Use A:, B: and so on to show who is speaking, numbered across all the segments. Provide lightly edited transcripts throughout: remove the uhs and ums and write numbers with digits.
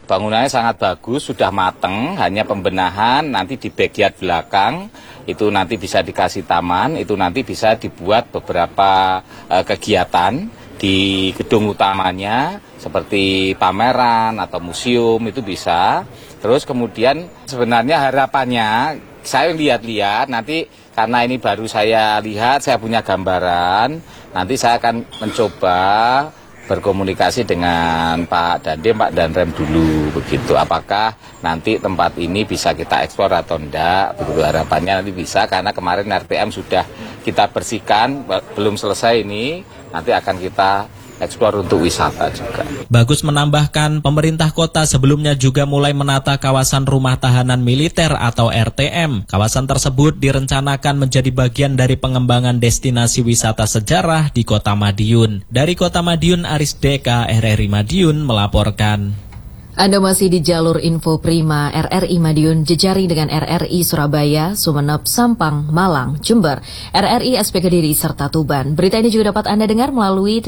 A: Bangunannya sangat bagus, sudah mateng, hanya pembenahan, nanti di bagian belakang, itu nanti bisa dikasih taman, itu nanti bisa dibuat beberapa kegiatan di gedung utamanya, seperti pameran atau museum, itu bisa. Terus kemudian sebenarnya harapannya, saya lihat-lihat, nanti karena ini baru saya lihat, saya punya gambaran, nanti saya akan mencoba berkomunikasi dengan Pak Dandim, Pak Danrem dulu begitu. Apakah nanti tempat ini bisa kita eksplor atau enggak? Begitu harapannya nanti bisa, karena kemarin RTM sudah kita bersihkan, belum selesai ini, nanti akan kita eksplor untuk wisata juga.
B: Bagus menambahkan pemerintah kota sebelumnya juga mulai menata kawasan rumah tahanan militer atau RTM. Kawasan tersebut direncanakan menjadi bagian dari pengembangan destinasi wisata sejarah di Kota Madiun. Dari Kota Madiun, Aris Deka, RRI Madiun melaporkan.
C: Anda masih di jalur info Prima RRI Madiun, jejaring dengan RRI Surabaya, Sumeneb, Sampang, Malang, Jember, RRI SP Kediri, serta Tuban. Berita ini juga dapat Anda dengar melalui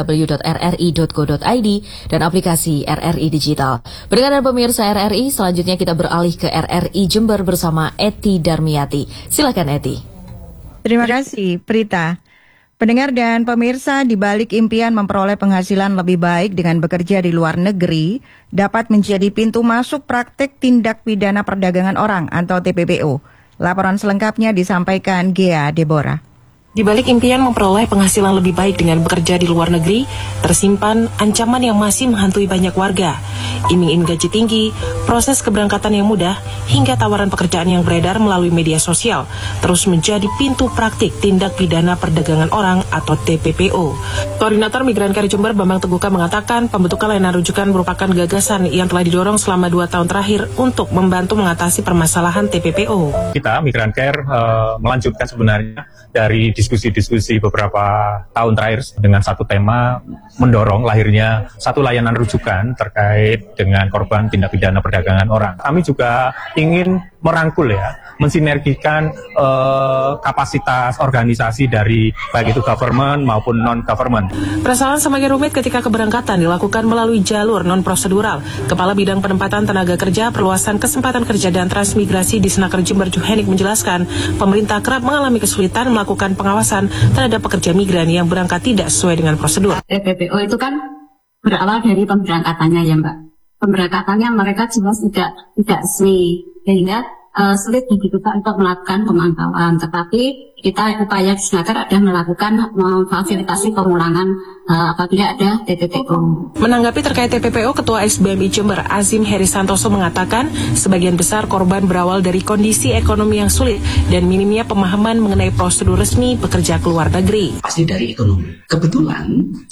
C: www.rri.co.id dan aplikasi RRI Digital. Pendengar dan pemirsa RRI, selanjutnya kita beralih ke RRI Jember bersama Eti Darmiati. Silakan Eti.
D: Terima kasih, Prita. Pendengar dan pemirsa, di balik impian memperoleh penghasilan lebih baik dengan bekerja di luar negeri, dapat menjadi pintu masuk praktik tindak pidana perdagangan orang atau TPPO. Laporan selengkapnya disampaikan Gea Deborah.
E: Di balik impian memperoleh penghasilan lebih baik dengan bekerja di luar negeri, tersimpan ancaman yang masih menghantui banyak warga. Iming-iming gaji tinggi, proses keberangkatan yang mudah, hingga tawaran pekerjaan yang beredar melalui media sosial, terus menjadi pintu praktik tindak pidana perdagangan orang atau TPPO. Koordinator Migran Care Jember Bambang Teguka mengatakan pembentukan layanan rujukan merupakan gagasan yang telah didorong selama 2 tahun terakhir untuk membantu mengatasi permasalahan TPPO.
F: Kita Migran Care melanjutkan sebenarnya dari diskusi-diskusi beberapa tahun terakhir dengan satu tema mendorong lahirnya satu layanan rujukan terkait dengan korban tindak pidana perdagangan orang. Kami juga ingin merangkul mensinergikan kapasitas organisasi dari baik itu government maupun non-government.
E: Persoalan semakin rumit ketika keberangkatan dilakukan melalui jalur non-prosedural. Kepala Bidang Penempatan Tenaga Kerja, Perluasan Kesempatan Kerja dan Transmigrasi di Snaker Jember Juhenik menjelaskan, pemerintah kerap mengalami kesulitan melakukan pengawasan terhadap pekerja migran yang berangkat tidak sesuai dengan prosedur.
G: TPPO itu kan berawal dari pemberangkatannya ya Mbak. Pemberangkatannya mereka jelas tidak sesuai, sehingga sulit bagi kita untuk melakukan pemantauan. Tetapi kita upaya di Snaker ada melakukan memfasilitasi pemulangan apabila ada TPPO.
E: Menanggapi terkait TPPO, Ketua SBMI Jember Azim Heri Santoso mengatakan sebagian besar korban berawal dari kondisi ekonomi yang sulit dan minimnya pemahaman mengenai prosedur resmi bekerja ke luar negeri.
H: Pasti dari ekonomi. Kebetulan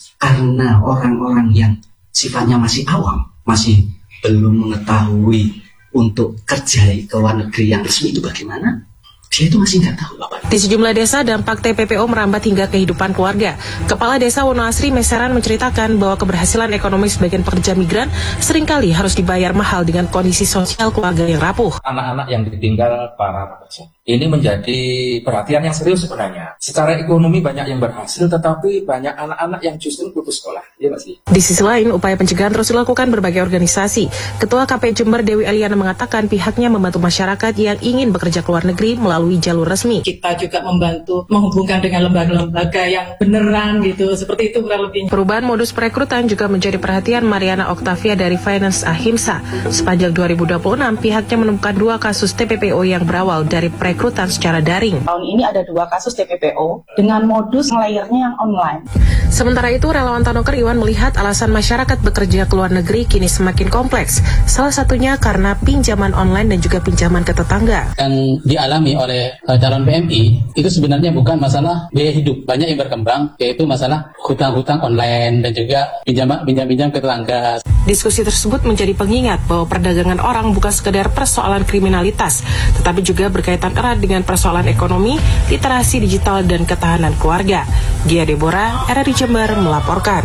H: karena orang-orang yang sifatnya masih awam, masih belum mengetahui untuk kerja ke luar negeri yang resmi itu bagaimana, dia itu masih nggak tahu Bapak.
E: Di sejumlah desa, dampak TPPO merambat hingga kehidupan keluarga. Kepala Desa Wonoasri Meseran menceritakan bahwa keberhasilan ekonomi sebagian pekerja migran seringkali harus dibayar mahal dengan kondisi sosial keluarga yang rapuh.
I: Anak-anak yang ditinggal para pekerja. Ini menjadi perhatian yang serius sebenarnya. Secara ekonomi banyak yang berhasil, tetapi banyak anak-anak yang justru putus sekolah. Iya nggak sih?
E: Di sisi lain, upaya pencegahan terus dilakukan berbagai organisasi. Ketua KP Jember Dewi Eliana mengatakan pihaknya membantu masyarakat yang ingin bekerja ke luar negeri melalui jalur resmi.
J: Kita juga membantu menghubungkan dengan lembaga-lembaga yang beneran gitu, seperti itu kurang lebih.
E: Perubahan modus perekrutan juga menjadi perhatian Mariana Octavia dari Finance Ahimsa. Sepanjang 2026, pihaknya menemukan 2 kasus TPPO yang berawal dari perekrutan secara daring.
K: Tahun ini ada 2 kasus TPPO dengan modus layernya yang online.
E: Sementara itu, relawan Tanoker Iwan melihat alasan masyarakat bekerja ke luar negeri kini semakin kompleks. Salah satunya karena pinjaman online dan juga pinjaman ke tetangga.
L: Yang dialami oleh calon PMI itu sebenarnya bukan masalah biaya hidup. Banyak yang berkembang, yaitu masalah hutang-hutang online dan juga pinjam-pinjam ke tetangga.
E: Diskusi tersebut menjadi pengingat bahwa perdagangan orang bukan sekedar persoalan kriminalitas, tetapi juga berkaitan erat dengan persoalan ekonomi, literasi digital, dan ketahanan keluarga. Gia Deborah, RRI Jember melaporkan.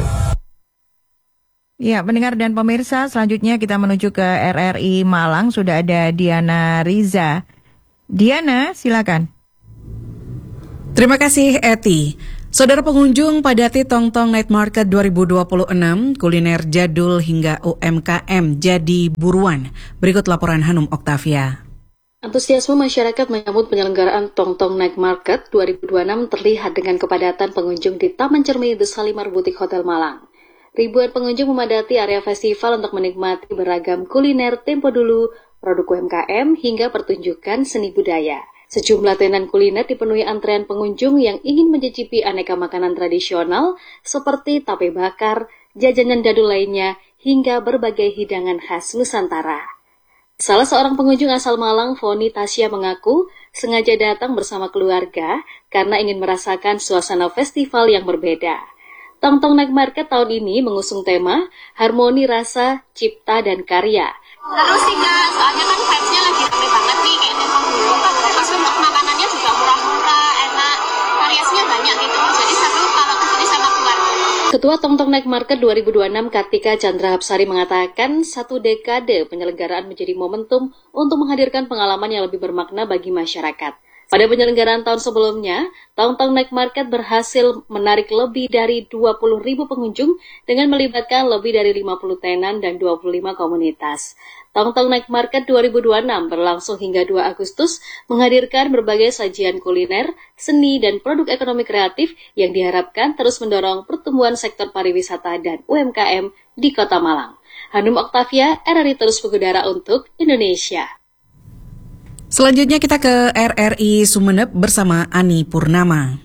D: Ya, pendengar dan pemirsa, selanjutnya kita menuju ke RRI Malang. Sudah ada Diana Riza. Diana, silakan.
M: Terima kasih, Eti. Saudara pengunjung padati Tongtong Night Market 2026, kuliner jadul hingga UMKM jadi buruan. Berikut laporan Hanum Oktavia.
N: Antusiasme masyarakat menyambut penyelenggaraan Tongtong Night Market 2026 terlihat dengan kepadatan pengunjung di Taman Cermin The Salimar Butik Hotel Malang. Ribuan pengunjung memadati area festival untuk menikmati beragam kuliner tempo dulu, produk UMKM, hingga pertunjukan seni budaya. Sejumlah tenan kuliner dipenuhi antrean pengunjung yang ingin mencicipi aneka makanan tradisional seperti tape bakar, jajanan jadul lainnya, hingga berbagai hidangan khas Nusantara. Salah seorang pengunjung asal Malang, Foni Tasya, mengaku sengaja datang bersama keluarga karena ingin merasakan suasana festival yang berbeda. Tongtong Night Market tahun ini mengusung tema Harmoni Rasa, Cipta, dan Karya.
O: Terus sih Kak, soalnya kan vibes-nya lagi rame banget nih kayak tempo dulu. Terus untuk makanannya juga murah-murah, enak, variasinya banyak gitu. Jadi seru kalau kesini sama keluarga.
N: Ketua Tongtong Night Market 2026 Kartika Chandra Hapsari mengatakan 1 dekade penyelenggaraan menjadi momentum untuk menghadirkan pengalaman yang lebih bermakna bagi masyarakat. Pada penyelenggaraan tahun sebelumnya, Tongtong Night Market berhasil menarik lebih dari 20.000 pengunjung dengan melibatkan lebih dari 50 tenan dan 25 komunitas. Tongtong Night Market 2026 berlangsung hingga 2 Agustus menghadirkan berbagai sajian kuliner, seni, dan produk ekonomi kreatif yang diharapkan terus mendorong pertumbuhan sektor pariwisata dan UMKM di Kota Malang. Hanum Oktavia, RRI Terus Pengudara untuk Indonesia.
M: Selanjutnya kita ke RRI Sumeneb bersama Ani Purnama.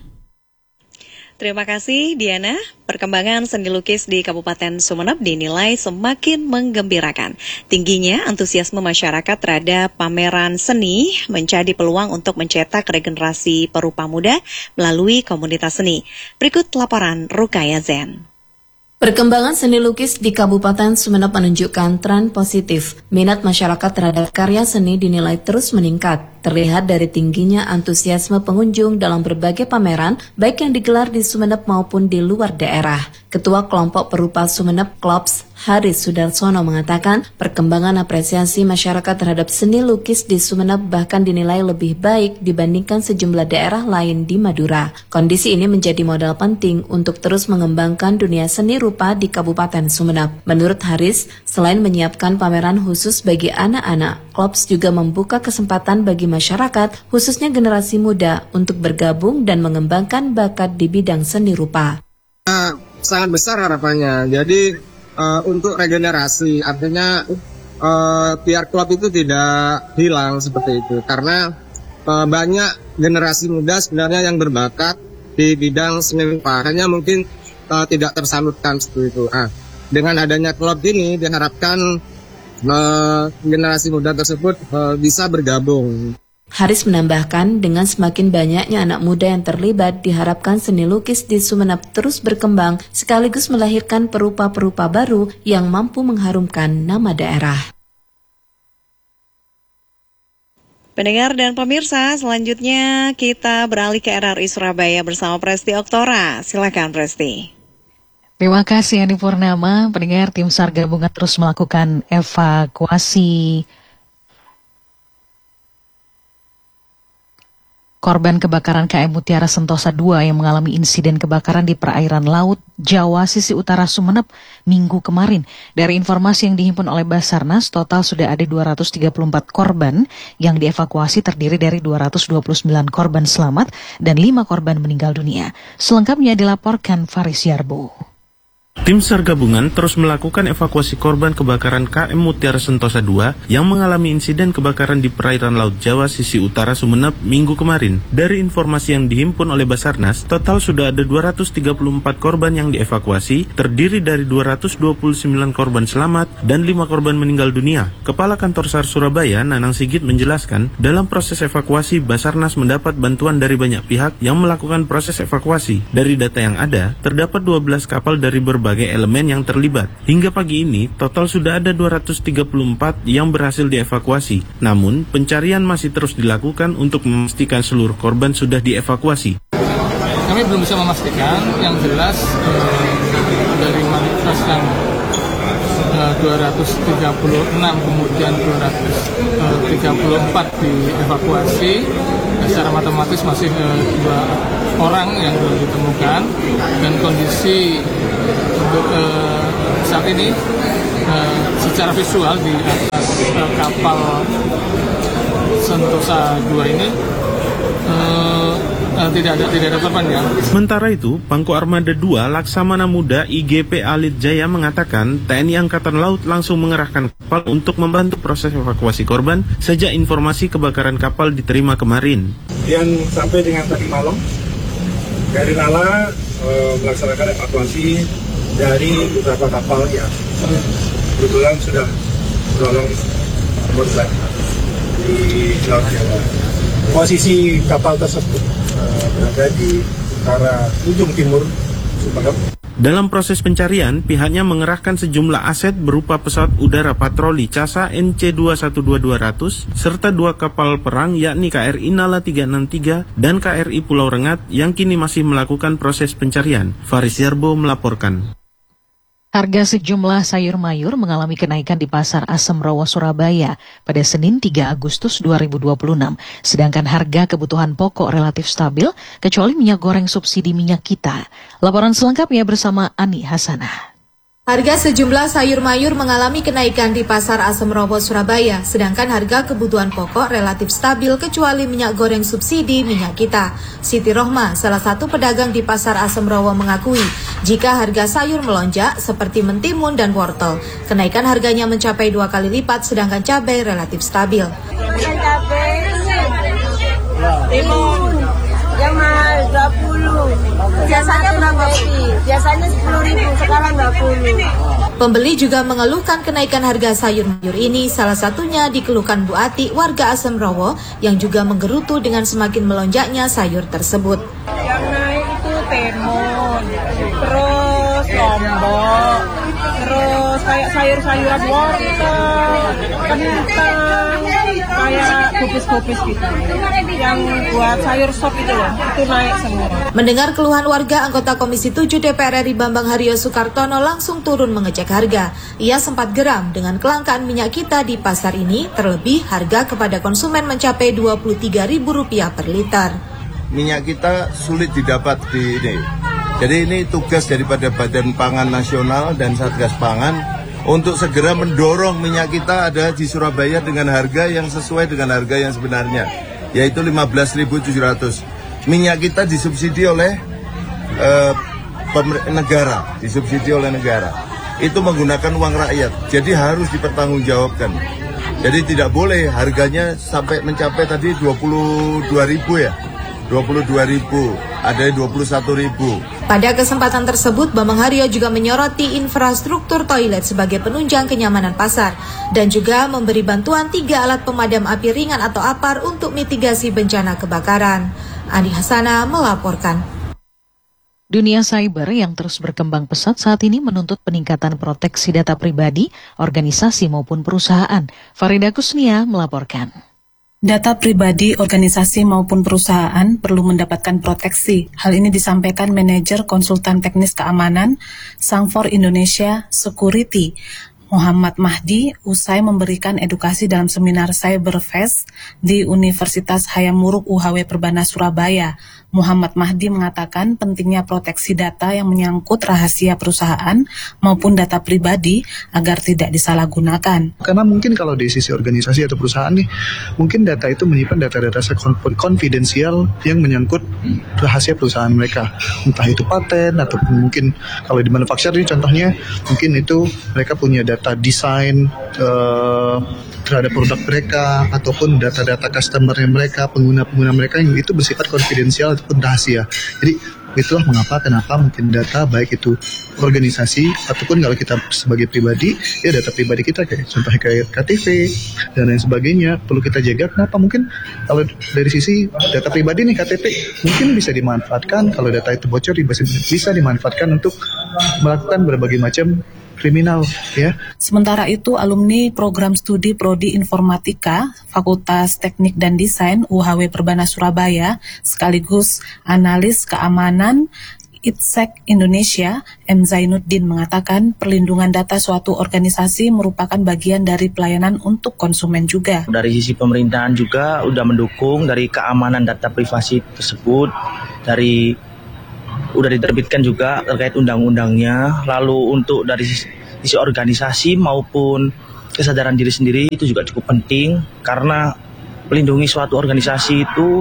P: Terima kasih Diana. Perkembangan seni lukis di Kabupaten Sumeneb dinilai semakin menggembirakan. Tingginya antusiasme masyarakat terhadap pameran seni menjadi peluang untuk mencetak regenerasi perupa muda melalui komunitas seni. Berikut laporan Rukaya Zen.
C: Perkembangan seni lukis di Kabupaten Sumeneb menunjukkan tren positif. Minat masyarakat terhadap karya seni dinilai terus meningkat. Terlihat dari tingginya antusiasme pengunjung dalam berbagai pameran, baik yang digelar di Sumeneb maupun di luar daerah. Ketua Kelompok Perupa Sumeneb Klops, Haris Sudarsono mengatakan, perkembangan apresiasi masyarakat terhadap seni lukis di Sumeneb bahkan dinilai lebih baik dibandingkan sejumlah daerah lain di Madura. Kondisi ini menjadi modal penting untuk terus mengembangkan dunia seni rupa di Kabupaten Sumeneb. Menurut Haris, selain menyiapkan pameran khusus bagi anak-anak, Klops juga membuka kesempatan bagi masyarakat, khususnya generasi muda, untuk bergabung dan mengembangkan bakat di bidang seni rupa.
Q: Sangat besar harapannya. Jadi untuk regenerasi, artinya biar klub itu tidak hilang seperti itu. Karena banyak generasi muda sebenarnya yang berbakat di bidang seni rupa, hanya mungkin tidak tersalurkan seperti itu. Dengan adanya klub ini diharapkan generasi muda tersebut bisa bergabung.
C: Haris menambahkan, dengan semakin banyaknya anak muda yang terlibat, diharapkan seni lukis di Sumeneb terus berkembang sekaligus melahirkan perupa-perupa baru yang mampu mengharumkan nama daerah.
P: Pendengar dan pemirsa, selanjutnya kita beralih ke RRI Surabaya bersama Presti Oktora. Silakan Presti.
R: Terima kasih Ani Purnama. Pendengar, tim SAR gabungan terus melakukan evakuasi korban kebakaran KM Mutiara Sentosa II yang mengalami insiden kebakaran di perairan Laut Jawa sisi utara Sumeneb Minggu kemarin. Dari informasi yang dihimpun oleh Basarnas, total sudah ada 234 korban yang dievakuasi, terdiri dari 229 korban selamat dan 5 korban meninggal dunia. Selengkapnya dilaporkan Faris Yarbo.
S: Tim SAR gabungan terus melakukan evakuasi korban kebakaran KM Mutiara Sentosa II yang mengalami insiden kebakaran di perairan Laut Jawa sisi utara Sumeneb Minggu kemarin. Dari informasi yang dihimpun oleh Basarnas, total sudah ada 234 korban yang dievakuasi, terdiri dari 229 korban selamat dan 5 korban meninggal dunia. Kepala Kantor SAR Surabaya, Nanang Sigit, menjelaskan, dalam proses evakuasi Basarnas mendapat bantuan dari banyak pihak yang melakukan proses evakuasi. Dari data yang ada, terdapat 12 kapal dari berbagai elemen yang terlibat. Hingga pagi ini, total sudah ada 234 yang berhasil dievakuasi. Namun, pencarian masih terus dilakukan untuk memastikan seluruh korban sudah dievakuasi.
T: Kami belum bisa memastikan, yang jelas dari manifest yang 236, kemudian 234 dievakuasi. Secara matematis masih 2 orang yang belum ditemukan, dan kondisi untuk saat ini secara visual di atas kapal Sentosa 2 ini tidak ada korban ya.
S: Sementara itu, Pangku Armada 2 Laksamana Muda IGP Alit Jaya mengatakan TNI Angkatan Laut langsung mengerahkan kapal untuk membantu proses evakuasi korban sejak informasi kebakaran kapal diterima kemarin.
U: Yang sampai dengan tadi malam, dari Nala melaksanakan evakuasi dari beberapa kapal yang kebetulan sudah tolong korban di Laut Jawa. Posisi kapal tersebut berada di utara ujung timur Sumeneb.
S: Dalam proses pencarian, pihaknya mengerahkan sejumlah aset berupa pesawat udara patroli CASA NC-212-200 serta 2 kapal perang yakni KRI Nala 363 dan KRI Pulau Rengat yang kini masih melakukan proses pencarian. Faris Yarbo melaporkan.
R: Harga sejumlah sayur mayur mengalami kenaikan di Pasar Asem Rowo, Surabaya pada Senin 3 Agustus 2026. Sedangkan harga kebutuhan pokok relatif stabil, kecuali minyak goreng subsidi minyak kita. Laporan selengkapnya bersama Ani Hasanah.
V: Harga sejumlah sayur mayur mengalami kenaikan di Pasar Asem Rowo, Surabaya, sedangkan harga kebutuhan pokok relatif stabil kecuali minyak goreng subsidi minyak kita. Siti Rohma, salah satu pedagang di Pasar Asem Rowo, mengakui jika harga sayur melonjak seperti mentimun dan wortel, kenaikan harganya mencapai 2 kali lipat, sedangkan cabai relatif stabil.
W: Cabai timun yang mahal 20. Biasanya berapa sih? Biasanya 10.000, sekarang 20.
V: Pembeli juga mengeluhkan kenaikan harga sayur mayur ini, salah satunya dikeluhkan Bu Ati, warga Asem Rowo, yang juga menggerutu dengan semakin melonjaknya sayur tersebut.
W: Yang naik itu timun, terus lombok, terus kayak sayur-sayuran wortel, kentang, kayak kubis-kubis gitu. Yang buat sayur sop itu loh, itu naik semua.
V: Mendengar keluhan warga, anggota Komisi 7 DPR RI Bambang Haryo Soekartono langsung turun mengecek harga. Ia sempat geram dengan kelangkaan minyak kita di pasar ini, terlebih harga kepada konsumen mencapai Rp23.000 per liter.
X: Minyak kita sulit didapat di ini. Jadi ini tugas daripada Badan Pangan Nasional dan Satgas Pangan untuk segera mendorong minyak kita ada di Surabaya dengan harga yang sesuai dengan harga yang sebenarnya, yaitu 15.700. Minyak kita disubsidi oleh negara, Itu menggunakan uang rakyat, jadi harus dipertanggungjawabkan. Jadi tidak boleh harganya sampai mencapai tadi 22.000 ya. 22.000, ada 21.000.
V: Pada kesempatan tersebut, Bambang Haryo juga menyoroti infrastruktur toilet sebagai penunjang kenyamanan pasar dan juga memberi bantuan 3 alat pemadam api ringan atau APAR untuk mitigasi bencana kebakaran. Ani Hasanah melaporkan.
R: Dunia cyber yang terus berkembang pesat saat ini menuntut peningkatan proteksi data pribadi, organisasi maupun perusahaan. Farida Kusnia melaporkan.
E: Data pribadi, organisasi maupun perusahaan perlu mendapatkan proteksi. Hal ini disampaikan Manajer Konsultan Teknis Keamanan Sangfor Indonesia Security, Muhammad Mahdi, usai memberikan edukasi dalam seminar Cyberfest di Universitas Hayam Wuruk UHW Perbana Surabaya. Muhammad Mahdi mengatakan pentingnya proteksi data yang menyangkut rahasia perusahaan maupun data pribadi agar tidak disalahgunakan.
Y: Karena mungkin kalau di sisi organisasi atau perusahaan nih, mungkin data itu menyimpan data-data konfidensial yang menyangkut rahasia perusahaan mereka. Entah itu paten atau mungkin kalau di manufaktur ini contohnya, mungkin itu mereka punya data desain terhadap produk mereka ataupun data-data customer mereka, pengguna-pengguna mereka yang itu bersifat konfidensial ataupun rahasia. Jadi itulah kenapa mungkin data baik itu organisasi ataupun kalau kita sebagai pribadi, ya data pribadi kita contohnya kayak KTP dan lain sebagainya perlu kita jaga. Kenapa? Mungkin kalau dari sisi data pribadi nih KTP mungkin bisa dimanfaatkan, kalau data itu bocor bisa dimanfaatkan untuk melakukan berbagai macam kriminal ya.
E: Sementara itu, alumni program studi Prodi Informatika Fakultas Teknik dan Desain UHW Perbana Surabaya sekaligus analis keamanan ITSEC Indonesia, M. Zainuddin mengatakan perlindungan data suatu organisasi merupakan bagian dari pelayanan untuk konsumen juga.
A: Dari sisi pemerintahan juga udah mendukung dari keamanan data privasi tersebut, udah diterbitkan juga terkait undang-undangnya. Lalu untuk dari sisi organisasi maupun kesadaran diri sendiri itu juga cukup penting, karena melindungi suatu organisasi itu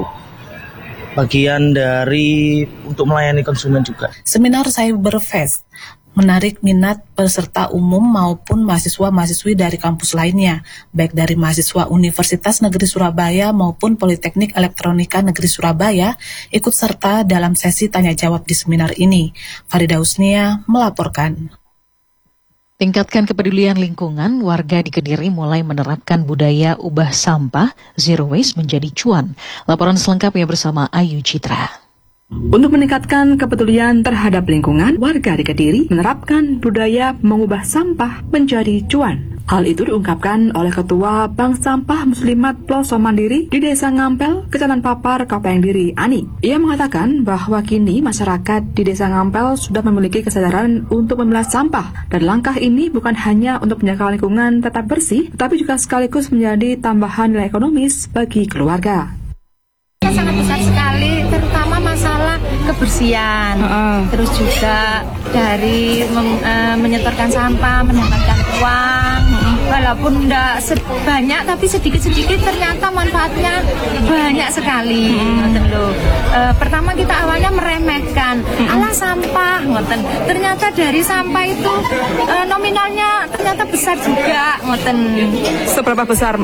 A: bagian dari untuk melayani konsumen juga.
E: Seminar Cyberfest menarik minat peserta umum maupun mahasiswa-mahasiswi dari kampus lainnya, baik dari mahasiswa Universitas Negeri Surabaya maupun Politeknik Elektronika Negeri Surabaya ikut serta dalam sesi tanya jawab di seminar ini. Farida Husnia melaporkan.
R: Tingkatkan kepedulian lingkungan, warga di Kediri mulai menerapkan budaya ubah sampah, zero waste menjadi cuan. Laporan selengkapnya bersama Ayu Citra.
B: Untuk meningkatkan kepedulian terhadap lingkungan, warga di Kediri menerapkan budaya mengubah sampah menjadi cuan. Hal itu diungkapkan oleh Ketua Bank Sampah Muslimat Ploso Mandiri di Desa Ngampel, Kecamatan Papar, Kabupaten Diri, Ani. Ia mengatakan bahwa kini masyarakat di Desa Ngampel sudah memiliki kesadaran untuk memilah sampah, dan langkah ini bukan hanya untuk menjaga lingkungan tetap bersih, tetapi juga sekaligus menjadi tambahan nilai ekonomis bagi keluarga.
F: Sangat besar sekali, terutama masalah kebersihan, terus juga dari menyetorkan sampah, mendapatkan uang, walaupun tidak sebanyak tapi sedikit-sedikit ternyata manfaatnya banyak sekali. Pertama kita awalnya meremehkan, alah sampah, ternyata dari sampah itu nominalnya ternyata besar juga.
B: Seberapa besar?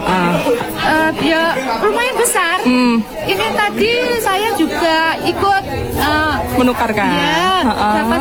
F: Ya lumayan besar. Ini tadi saya juga ikut
B: menukarkan.
F: Ya, dapat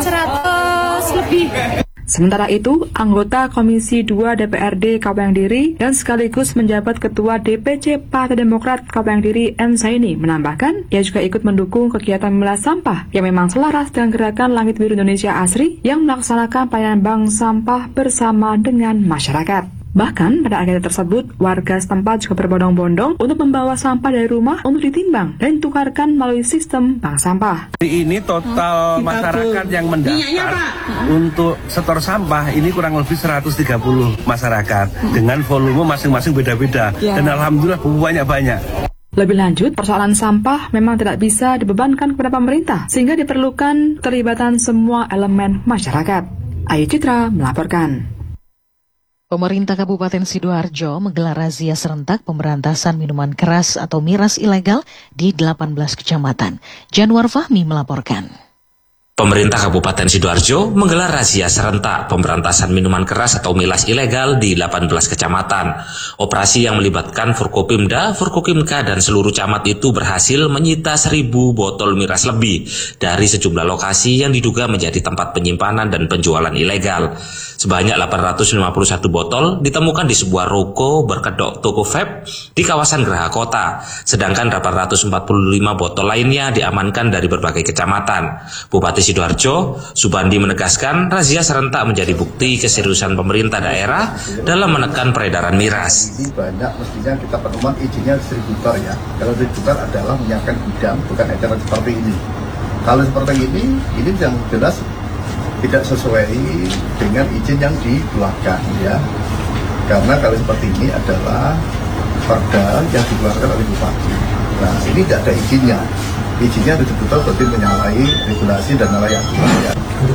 F: 100 lebih.
B: Sementara itu, anggota Komisi 2 DPRD Kabupaten Diri dan sekaligus menjabat Ketua DPC Partai Demokrat Kabupaten Diri M. Zaini menambahkan, ia juga ikut mendukung kegiatan memilah sampah yang memang selaras dengan gerakan Langit Biru Indonesia Asri yang melaksanakan pelayanan bank sampah bersama dengan masyarakat. Bahkan pada akhirnya tersebut, warga setempat juga berbondong-bondong untuk membawa sampah dari rumah untuk ditimbang dan ditukarkan melalui sistem bank sampah.
G: Ini total masyarakat yang mendaftar untuk setor sampah ini kurang lebih 130 masyarakat dengan volume masing-masing beda-beda dan alhamdulillah banyak-banyak.
B: Lebih lanjut, persoalan sampah memang tidak bisa dibebankan kepada pemerintah sehingga diperlukan keterlibatan semua elemen masyarakat. Ayu Citra melaporkan.
R: Pemerintah Kabupaten Sidoarjo menggelar razia serentak pemberantasan minuman keras atau miras ilegal di 18 kecamatan. Januar Fahmi melaporkan.
H: Pemerintah Kabupaten Sidoarjo menggelar razia serentak pemberantasan minuman keras atau miras ilegal di 18 kecamatan. Operasi yang melibatkan Forkopimda, Forkokimka, dan seluruh camat itu berhasil menyita 1.000 botol miras lebih dari sejumlah lokasi yang diduga menjadi tempat penyimpanan dan penjualan ilegal. Sebanyak 851 botol ditemukan di sebuah ruko berkedok toko vape di kawasan Geraha Kota, sedangkan 845 botol lainnya diamankan dari berbagai kecamatan. Bupati Sidoarjo, Subandi menegaskan razia serentak menjadi bukti keseriusan pemerintah daerah dalam menekan peredaran miras.
X: Banyak mestinya kita pedoman izinnya distributor ya. Kalau distributor adalah menyiapkan gudang, bukan acara seperti ini. Kalau seperti ini yang jelas tidak sesuai dengan izin yang dikeluarkan ya. Karena kalau seperti ini adalah perda yang dikeluarkan oleh bupati. Nah ini tidak ada izinnya. Izinnya betul-betul berarti menyalahi regulasi dan menyalahi aturan ya.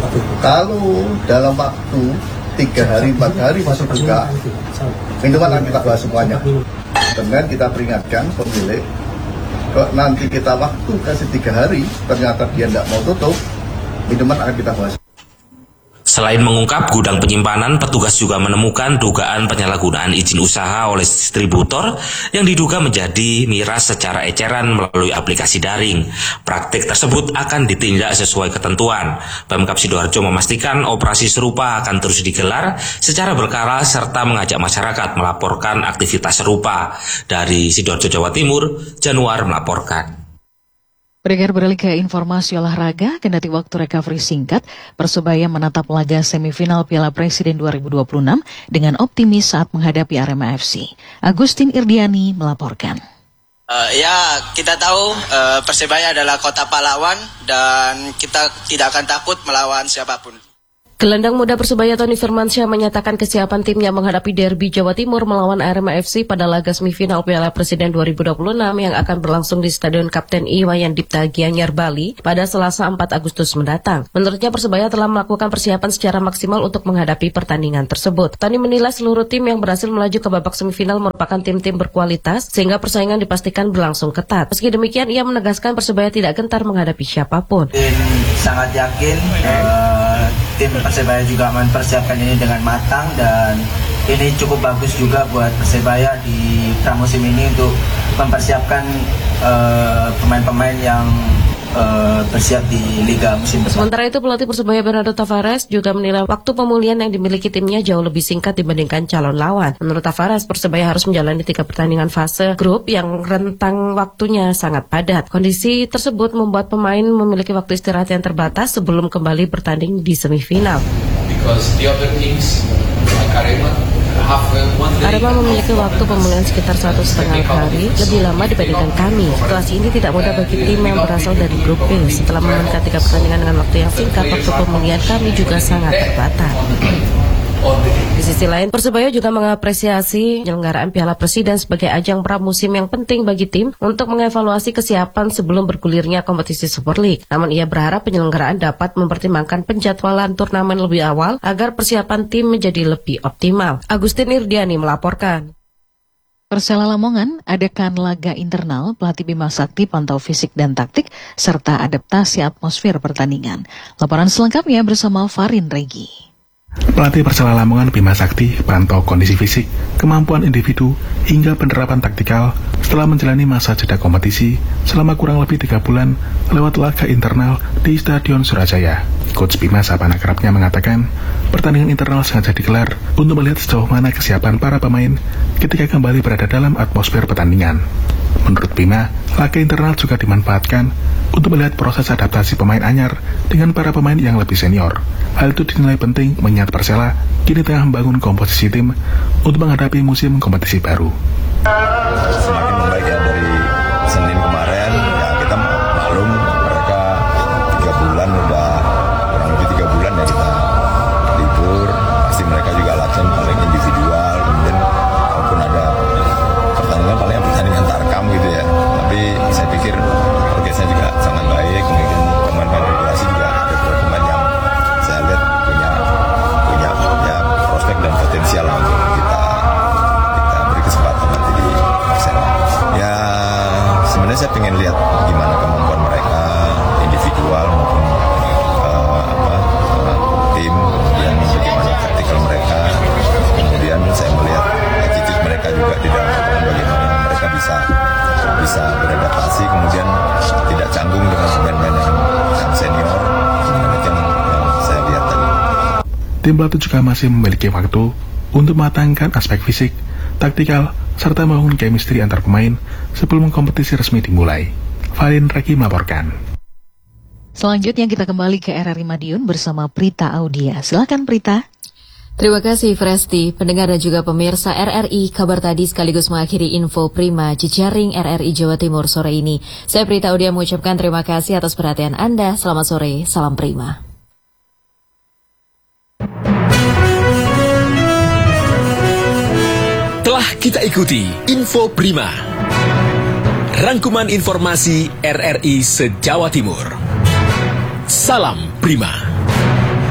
X: Kalau dalam waktu 3 hari 4 hari masuk buka, minuman akan kita bahas semuanya. Dengan kita peringatkan pemilik, kalau nanti kita waktu kasih 3 hari ternyata dia tidak mau tutup, minuman akan kita bahas.
H: Selain mengungkap gudang penyimpanan, petugas juga menemukan dugaan penyalahgunaan izin usaha oleh distributor yang diduga menjadi miras secara eceran melalui aplikasi daring. Praktik tersebut akan ditindak sesuai ketentuan. Pemkab Sidoarjo memastikan operasi serupa akan terus digelar secara berkala serta mengajak masyarakat melaporkan aktivitas serupa. Dari Sidoarjo, Jawa Timur, Januar melaporkan.
R: Pendengar, beralih ke informasi olahraga, kendati waktu recovery singkat, Persebaya menatap laga semifinal Piala Presiden 2026 dengan optimis saat menghadapi Arema FC. Agustin Irdiani melaporkan.
D: Ya, kita tahu Persebaya adalah kota pahlawan dan kita tidak akan takut melawan siapapun.
I: Gelandang muda Persebaya Tony Firmansyah menyatakan kesiapan timnya menghadapi derby Jawa Timur melawan Arema FC pada laga semifinal Piala Presiden 2026 yang akan berlangsung di Stadion Kapten Iwayan Dipta Gianyar, Bali pada Selasa 4 Agustus mendatang. Menurutnya Persebaya telah melakukan persiapan secara maksimal untuk menghadapi pertandingan tersebut. Tony menilai seluruh tim yang berhasil melaju ke babak semifinal merupakan tim-tim berkualitas sehingga persaingan dipastikan berlangsung ketat. Meski demikian, ia menegaskan Persebaya tidak gentar menghadapi siapapun.
D: Sangat yakin tim Persebaya juga mempersiapkan ini dengan matang dan ini cukup bagus juga buat Persebaya di pramusim ini untuk mempersiapkan pemain-pemain yang bersiap di Liga musim depan.
I: Sementara itu pelatih Persebaya Bernardo Tavares juga menilai waktu pemulihan yang dimiliki timnya jauh lebih singkat dibandingkan calon lawan. Menurut Tavares, Persebaya harus menjalani 3 pertandingan fase grup yang rentang waktunya sangat padat. Kondisi tersebut membuat pemain memiliki waktu istirahat yang terbatas sebelum kembali bertanding di semifinal. Arema memiliki waktu pemulihan sekitar 1,5 hari lebih lama dibandingkan kami. Situasi ini tidak mudah bagi tim yang berasal dari grup B. Setelah memainkan 3 pertandingan dengan waktu yang singkat, waktu pemulihan kami juga sangat terbatas. Di sisi lain, Persebaya juga mengapresiasi penyelenggaraan Piala Presiden sebagai ajang pramusim yang penting bagi tim untuk mengevaluasi kesiapan sebelum bergulirnya kompetisi Super League. Namun ia berharap penyelenggaraan dapat mempertimbangkan penjadwalan turnamen lebih awal agar persiapan tim menjadi lebih optimal. Agustin Irdiani melaporkan.
R: Persela Lamongan adakan laga internal, pelatih Bima Sakti pantau fisik dan taktik, serta adaptasi atmosfer pertandingan. Laporan selengkapnya bersama Farin Regi.
J: Pelatih Persela Lamongan Bima Sakti pantau kondisi fisik, kemampuan individu, hingga penerapan taktikal setelah menjalani masa jeda kompetisi selama kurang lebih 3 bulan lewat laga internal di Stadion Surajaya. Coach Bima Sapana kerapnya mengatakan, pertandingan internal sengaja digelar untuk melihat sejauh mana kesiapan para pemain ketika kembali berada dalam atmosfer pertandingan. Menurut Bima, laga internal juga dimanfaatkan untuk melihat proses adaptasi pemain anyar dengan para pemain yang lebih senior. Hal itu dinilai penting mengingat Persela kini tengah membangun komposisi tim untuk menghadapi musim kompetisi baru.
X: Semakin membaik ya dari Senin kemarin, ya kita maklum mereka 3 bulan udah kurang lebih 3 bulan ya kita libur, pasti mereka juga latihan paling individual, kemudian walaupun ada pertandingan paling pertandingan tarkam gitu ya, tapi saya pikir progresnya juga sangat baik. Mungkin pemain-pemain regulasi juga ada beberapa pemain yang saya lihat punya ya prospek dan potensial untuk kita beri kesempatan nanti di Persela. Ya sebenarnya saya pengen lihat gimana kemampuan mereka individual maupun tim, kemudian bagaimana taktikal mereka, kemudian saya melihat attitude mereka juga di dalam lapangan, bagaimana mereka bisa beradaptasi, kemudian tidak canggung dengan pemain-pemain yang senior. Itu yang saya lihat tadi.
J: Tim pelatih juga masih memiliki waktu untuk mematangkan aspek fisik, taktikal, serta membangun chemistry antar pemain sebelum kompetisi resmi dimulai. Farin Reki melaporkan.
R: Selanjutnya kita kembali ke RRI Madiun bersama Prita Audia. Silakan Prita.
C: Terima kasih Fresti, pendengar dan juga pemirsa RRI. Kabar tadi sekaligus mengakhiri info Prima Jejaring RRI Jawa Timur sore ini. Saya Prita Audia mengucapkan terima kasih atas perhatian Anda. Selamat sore, salam Prima.
K: Telah kita ikuti info Prima, rangkuman informasi RRI se-Jawa Timur. Salam Prima.